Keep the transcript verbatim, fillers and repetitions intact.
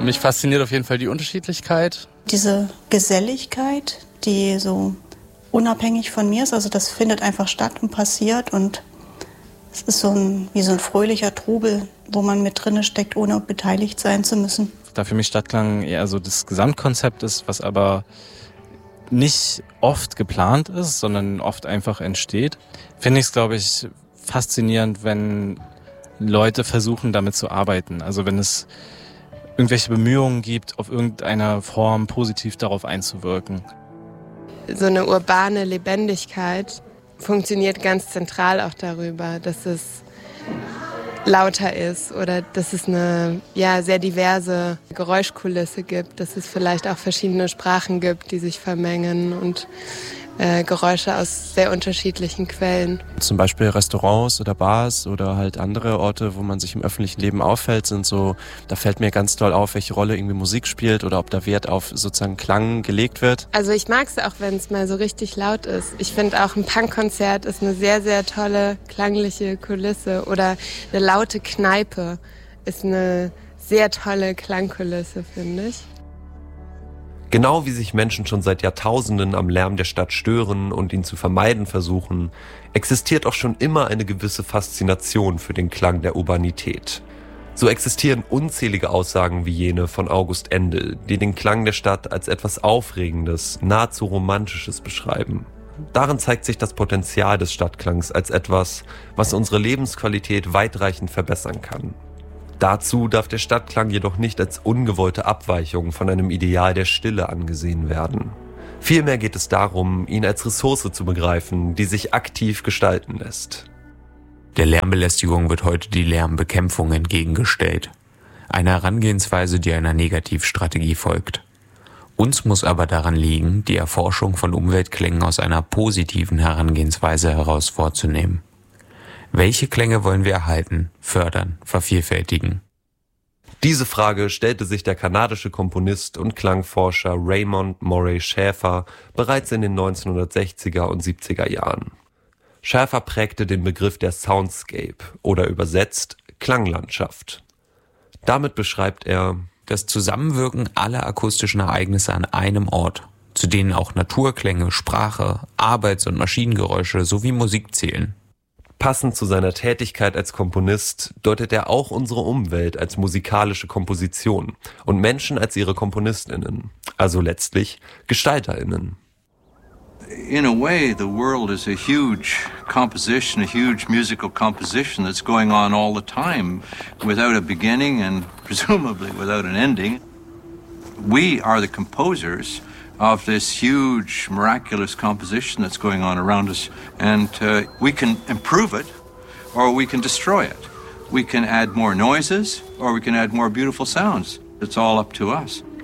Mich fasziniert auf jeden Fall die Unterschiedlichkeit. Diese Geselligkeit, die so unabhängig von mir ist, also das findet einfach statt und passiert und es ist so ein, wie so ein fröhlicher Trubel, wo man mit drinne steckt, ohne beteiligt sein zu müssen. Da für mich Stadtklang eher so das Gesamtkonzept ist, was aber nicht oft geplant ist, sondern oft einfach entsteht, finde ich es, glaube ich, faszinierend, wenn Leute versuchen, damit zu arbeiten. Also wenn es irgendwelche Bemühungen gibt, auf irgendeiner Form positiv darauf einzuwirken. So eine urbane Lebendigkeit funktioniert ganz zentral auch darüber, dass es lauter ist oder dass es eine ja, sehr diverse Geräuschkulisse gibt, dass es vielleicht auch verschiedene Sprachen gibt, die sich vermengen und äh, Geräusche aus sehr unterschiedlichen Quellen. Zum Beispiel Restaurants oder Bars oder halt andere Orte, wo man sich im öffentlichen Leben auffällt, sind so, da fällt mir ganz doll auf, welche Rolle irgendwie Musik spielt oder ob da Wert auf sozusagen Klang gelegt wird. Also ich mag es auch, wenn es mal so richtig laut ist. Ich finde auch ein Punkkonzert ist eine sehr, sehr tolle klangliche Kulisse oder eine laute Kneipe ist eine sehr tolle Klangkulisse, finde ich. Genau wie sich Menschen schon seit Jahrtausenden am Lärm der Stadt stören und ihn zu vermeiden versuchen, existiert auch schon immer eine gewisse Faszination für den Klang der Urbanität. So existieren unzählige Aussagen wie jene von August Endel, die den Klang der Stadt als etwas Aufregendes, nahezu Romantisches beschreiben. Darin zeigt sich das Potenzial des Stadtklangs als etwas, was unsere Lebensqualität weitreichend verbessern kann. Dazu darf der Stadtklang jedoch nicht als ungewollte Abweichung von einem Ideal der Stille angesehen werden. Vielmehr geht es darum, ihn als Ressource zu begreifen, die sich aktiv gestalten lässt. Der Lärmbelästigung wird heute die Lärmbekämpfung entgegengestellt. Eine Herangehensweise, die einer Negativstrategie folgt. Uns muss aber daran liegen, die Erforschung von Umweltklängen aus einer positiven Herangehensweise heraus vorzunehmen. Welche Klänge wollen wir erhalten, fördern, vervielfältigen? Diese Frage stellte sich der kanadische Komponist und Klangforscher Raymond Moray Schäfer bereits in den neunzehnhundertsechziger und siebziger Jahren. Schäfer prägte den Begriff der Soundscape oder übersetzt Klanglandschaft. Damit beschreibt er das Zusammenwirken aller akustischen Ereignisse an einem Ort, zu denen auch Naturklänge, Sprache, Arbeits- und Maschinengeräusche sowie Musik zählen. Passend zu seiner Tätigkeit als Komponist deutet er auch unsere Umwelt als musikalische Komposition und Menschen als ihre KomponistInnen, also letztlich GestalterInnen. In a way, the world is a huge composition, a huge musical composition that's going on all the time without a beginning and presumably without an ending. We are the composers of this huge, miraculous composition that's going on around us. And uh, we can improve it, or we can destroy it. We can add more noises, or we can add more beautiful sounds. It's all up to us.